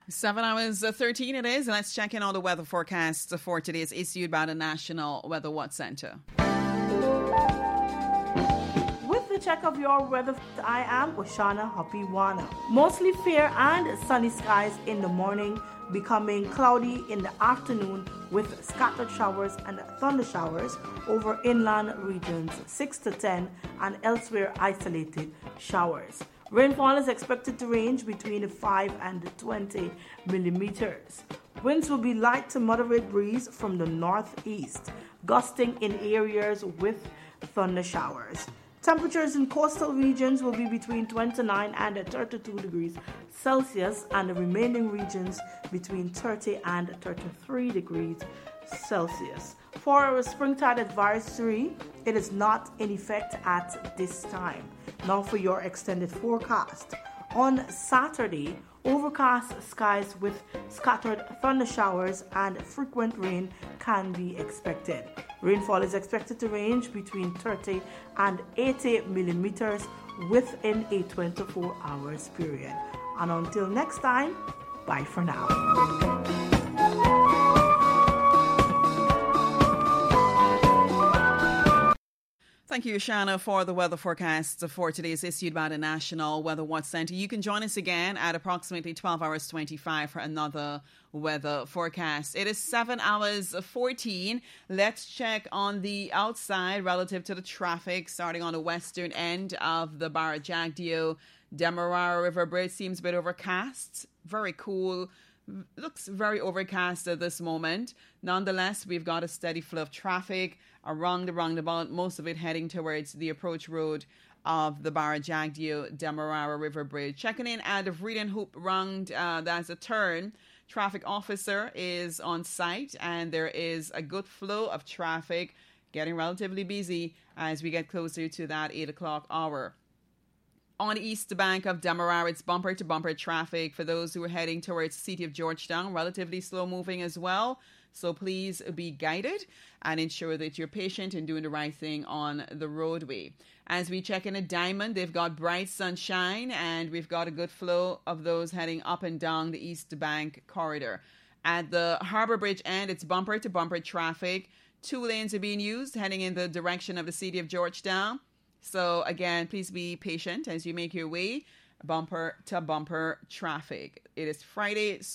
7 hours 13 it is. Let's check in on the weather forecast for today. It's issued by the National Weather Watch Center. With the check of your weather, I am Oshana Hapiwana. Mostly fair and sunny skies in the morning, becoming cloudy in the afternoon with scattered showers and thunder showers over inland regions 6 to 10 and elsewhere isolated showers. Rainfall is expected to range between 5 and 20 millimeters. Winds will be light to moderate breeze from the northeast, gusting in areas with thunder showers. Temperatures in coastal regions will be between 29 and 32 degrees Celsius, and the remaining regions between 30 and 33 degrees Celsius. For our springtide advisory, it is not in effect at this time. Now for your extended forecast. On Saturday, overcast skies with scattered thunder showers and frequent rain can be expected. Rainfall is expected to range between 30 and 80 millimeters within a 24 hours period. And until next time, bye for now. Thank you, Shana, for the weather forecast for today. It's issued by the National Weather Watch Center. You can join us again at approximately 12 hours 25 for another weather forecast. It is 7 hours 14. Let's check on the outside relative to the traffic starting on the western end of the Barra Jagdeo Demerara River Bridge. Seems a bit overcast. Very cool. Looks very overcast at this moment. Nonetheless, we've got a steady flow of traffic around the roundabout, most of it heading towards the approach road of the Barra Jagdeo Demerara River Bridge. Checking in at the Vreeden Hoop round, that's a turn. Traffic officer is on site, and there is a good flow of traffic, getting relatively busy as we get closer to that 8 o'clock hour. On the east bank of Demerara, it's bumper-to-bumper traffic for those who are heading towards the city of Georgetown. Relatively slow-moving as well, so please be guided and ensure that you're patient and doing the right thing on the roadway. As we check in at Diamond, they've got bright sunshine, and we've got a good flow of those heading up and down the east bank corridor. At the Harbour Bridge end, it's bumper-to-bumper traffic. 2 lanes are being used heading in the direction of the city of Georgetown. So again, please be patient as you make your way bumper to bumper traffic. It is Friday.